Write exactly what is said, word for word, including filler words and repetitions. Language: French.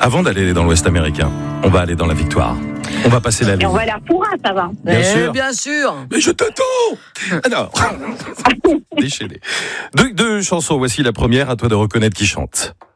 avant d'aller dans l'Ouest américain, on va aller dans la victoire. On va passer la Et vie. on va à la Foura, ça va. Bien Eh, sûr. bien sûr. Mais je t'attends. Alors, déchaîné. Deux, deux chansons. Voici la première. À toi de reconnaître qui chante.